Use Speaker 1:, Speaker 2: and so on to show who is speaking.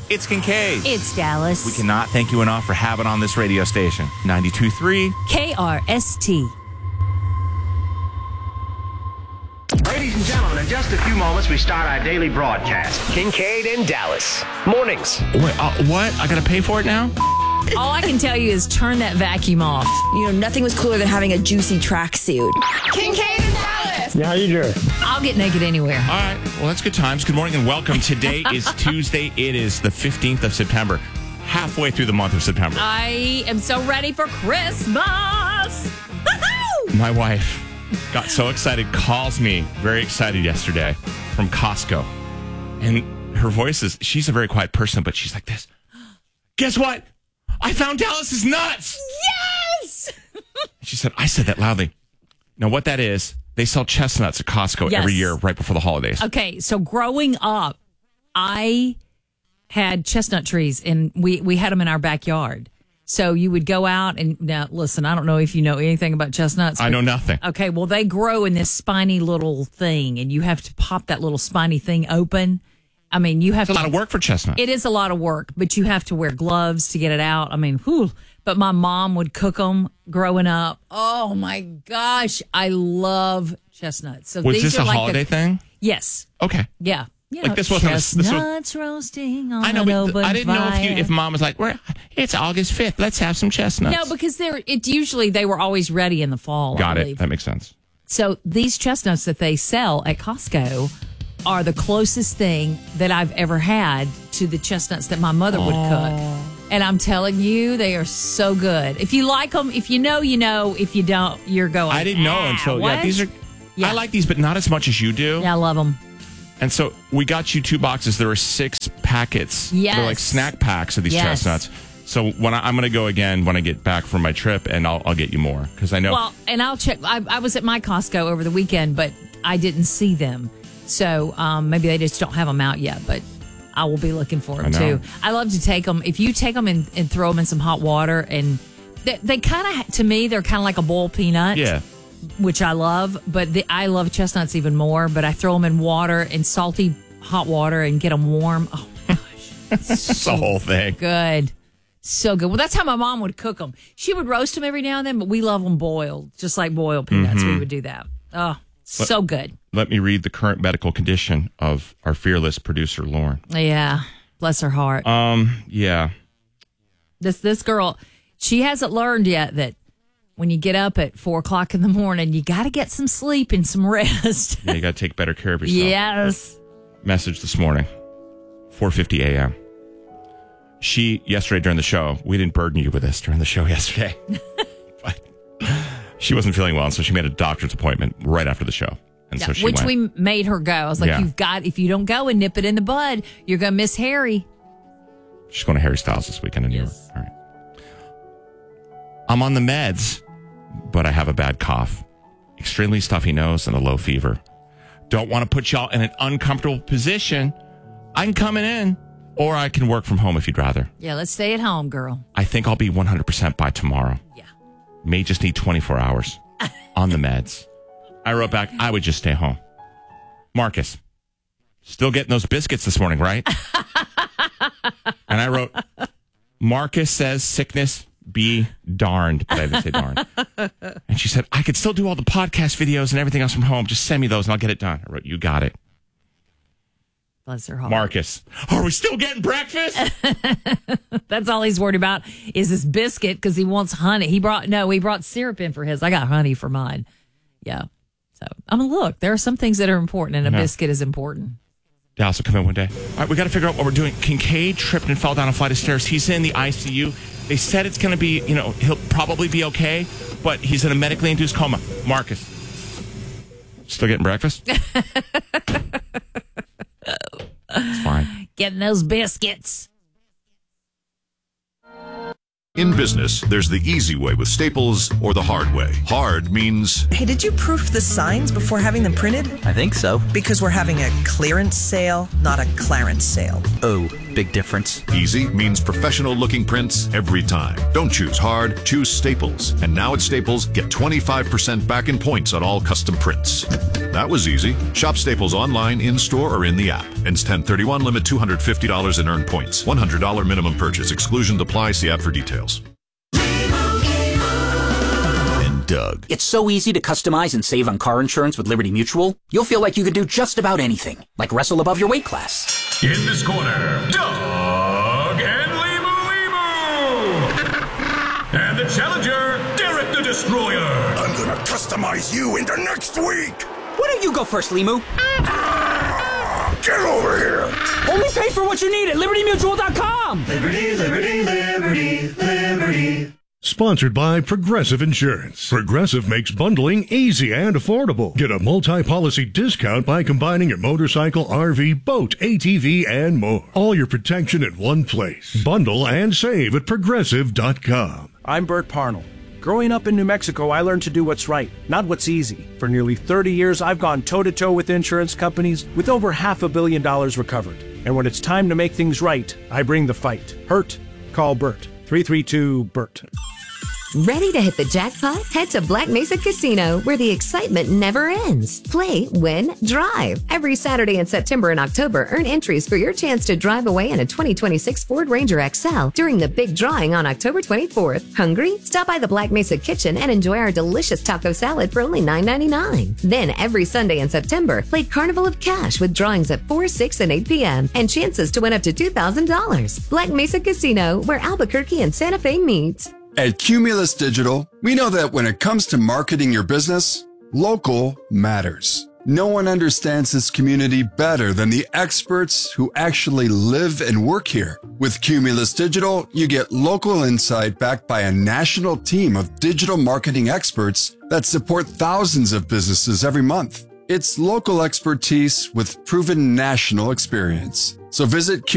Speaker 1: It's Kincaid.
Speaker 2: It's Dallas.
Speaker 1: We cannot thank you enough for having on this radio station. 92.3
Speaker 2: KRST.
Speaker 3: Ladies and gentlemen, in just a few moments, we start our daily broadcast. Kincaid and Dallas. Mornings.
Speaker 1: Wait, what? I got to pay for it now?
Speaker 2: All I can tell you is turn that vacuum off.
Speaker 4: You know, nothing was cooler than having a juicy tracksuit.
Speaker 5: Kincaid and Dallas.
Speaker 6: Yeah, how you doing?
Speaker 2: I'll get naked anywhere.
Speaker 1: All right. Well, that's good times. Good morning and welcome. Today is Tuesday. It is the 15th of September. Halfway through the month of September.
Speaker 2: I am so ready for Christmas.
Speaker 1: My wife got so excited, calls me very excited yesterday from Costco. And her voice is, she's a very quiet person, but she's like this. Guess what? I found Dallas's nuts.
Speaker 2: Yes!
Speaker 1: She said, I said that loudly. Now, what that is, they sell chestnuts at Costco every year right before the holidays.
Speaker 2: Okay, so growing up, I had chestnut trees, and we had them in our backyard. So you would go out and, now listen, I don't know if you know anything about chestnuts.
Speaker 1: I know nothing.
Speaker 2: Okay, well, they grow in this spiny little thing, and you have to pop that little spiny thing open. I mean, you have
Speaker 1: It's a lot of work for chestnuts.
Speaker 2: It is a lot of work, but you have to wear gloves to get it out. I mean, whew. But my mom would cook them growing up. Oh, my gosh. I love chestnuts. So
Speaker 1: Was
Speaker 2: these
Speaker 1: this
Speaker 2: are
Speaker 1: a
Speaker 2: like
Speaker 1: holiday thing?
Speaker 2: Yes.
Speaker 1: Okay.
Speaker 2: Yeah. You
Speaker 1: Like
Speaker 2: know,
Speaker 1: this wasn't
Speaker 2: chestnuts roasting on
Speaker 1: I know,
Speaker 2: an
Speaker 1: but
Speaker 2: open
Speaker 1: I didn't know
Speaker 2: fire.
Speaker 1: if mom was like, it's August 5th. Let's have some chestnuts.
Speaker 2: No, because they were always ready in the fall.
Speaker 1: Got
Speaker 2: I
Speaker 1: it.
Speaker 2: believe.
Speaker 1: That makes sense.
Speaker 2: So these chestnuts that they sell at Costco are the closest thing that I've ever had to the chestnuts that my mother would cook. And I'm telling you, they are so good. If you like them, if you know, you know. If you don't, you're going,
Speaker 1: I didn't know until,
Speaker 2: what?
Speaker 1: these are,
Speaker 2: Yeah.
Speaker 1: I like these, but not as much as you do.
Speaker 2: Yeah, I love them.
Speaker 1: And so we got you 2 boxes. There were 6 packets.
Speaker 2: Yes.
Speaker 1: They're like snack packs of these
Speaker 2: Yes.
Speaker 1: chestnuts. So when I'm going to go again when I get back from my trip, and I'll get you more because I know.
Speaker 2: Well, and I'll check. I was at my Costco over the weekend, but I didn't see them. So maybe they just don't have them out yet, but I will be looking for them too. I love to take them. If you take them and throw them in some hot water, and they kind of, to me, they're kind of like a boiled peanut.
Speaker 1: Yeah.
Speaker 2: Which I love, but I love chestnuts even more. But I throw them in water, in salty hot water, and get them warm. Oh my gosh,
Speaker 1: It's the whole thing.
Speaker 2: good, so good. Well, that's how my mom would cook them. She would roast them every now and then, but we love them boiled, just like boiled peanuts. We would do that. Oh, so good.
Speaker 1: Let me read the current medical condition of our fearless producer, Lauren.
Speaker 2: Yeah, bless her heart.
Speaker 1: Yeah.
Speaker 2: This girl, she hasn't learned yet that when you get up at 4:00 in the morning, you got to get some sleep and some rest.
Speaker 1: Yeah, you got to take better care of yourself.
Speaker 2: Yes.
Speaker 1: Message this morning, 4:50 a.m. Yesterday during the show, we didn't burden you with this during the show yesterday. But she wasn't feeling well, and so she made a doctor's appointment right after the show. And so she
Speaker 2: Which
Speaker 1: went.
Speaker 2: we made her go. I was like,
Speaker 1: Yeah.
Speaker 2: if you don't go and nip it in the bud, you're going to miss Harry.
Speaker 1: She's going to Harry Styles this weekend in New York. All right. I'm on the meds, but I have a bad cough, extremely stuffy nose, and a low fever. Don't want to put y'all in an uncomfortable position. I can come in, or I can work from home if you'd rather.
Speaker 2: Yeah, let's stay at home, girl.
Speaker 1: I think I'll be 100% by tomorrow.
Speaker 2: Yeah.
Speaker 1: May just need 24 hours on the meds. I wrote back, I would just stay home. Marcus, still getting those biscuits this morning, right? And I wrote, Marcus says sickness be darned, but I didn't say darned. And she said, I could still do all the podcast videos and everything else from home. Just send me those and I'll get it done. I wrote, you got it.
Speaker 2: Bless her heart.
Speaker 1: Marcus, are we still getting breakfast?
Speaker 2: That's all he's worried about is this biscuit because he wants honey. He brought syrup in for his. I got honey for mine. Yeah. So, look, there are some things that are important, and a biscuit is important.
Speaker 1: Dallas will come in one day. All right, we got to figure out what we're doing. Kincaid tripped and fell down a flight of stairs. He's in the ICU. They said it's going to be, he'll probably be okay, but he's in a medically induced coma. Marcus, still getting breakfast? It's fine.
Speaker 2: Getting those biscuits.
Speaker 6: In business, there's the easy way with Staples or the hard way. Hard means...
Speaker 7: Hey, did you proof the signs before having them printed?
Speaker 8: I think so.
Speaker 7: Because we're having a clearance sale, not a Clarence sale.
Speaker 8: Oh, big difference.
Speaker 6: Easy means professional-looking prints every time. Don't choose hard, choose Staples. And now at Staples, get 25% back in points on all custom prints. That was easy. Shop Staples online, in-store, or in the app. Ends 10/31, limit $250 in earned points. $100 minimum purchase. Exclusion apply. See app for details. And Doug.
Speaker 9: It's so easy to customize and save on car insurance with Liberty Mutual. You'll feel like you can do just about anything, like wrestle above your weight class.
Speaker 10: In this corner, Doug and Limu. And the challenger, Derek the Destroyer.
Speaker 11: I'm gonna customize you into next week.
Speaker 9: Why don't you go first, Limu?
Speaker 11: Get over here.
Speaker 9: Only pay for what you need at LibertyMutual.com.
Speaker 12: Liberty, liberty, liberty, liberty.
Speaker 13: Sponsored by Progressive Insurance. Progressive makes bundling easy and affordable. Get a multi-policy discount by combining your motorcycle, RV, boat, ATV, and more. All your protection in one place. Bundle and save at Progressive.com.
Speaker 14: I'm Bert Parnell. Growing up in New Mexico, I learned to do what's right, not what's easy. For nearly 30 years, I've gone toe-to-toe with insurance companies with over $500 million recovered. And when it's time to make things right, I bring the fight. Hurt? Call Bert. 332-BERT.
Speaker 15: Ready to hit the jackpot? Head to Black Mesa Casino, where the excitement never ends. Play, win, drive. Every Saturday in September and October, earn entries for your chance to drive away in a 2026 Ford Ranger XL during the big drawing on October 24th. Hungry? Stop by the Black Mesa Kitchen and enjoy our delicious taco salad for only $9.99. Then every Sunday in September, play Carnival of Cash with drawings at 4, 6, and 8 p.m. and chances to win up to $2,000. Black Mesa Casino, where Albuquerque and Santa Fe meet.
Speaker 16: At Cumulus Digital, we know that when it comes to marketing your business, local matters. No one understands this community better than the experts who actually live and work here. With Cumulus Digital, you get local insight backed by a national team of digital marketing experts that support thousands of businesses every month. It's local expertise with proven national experience. So visit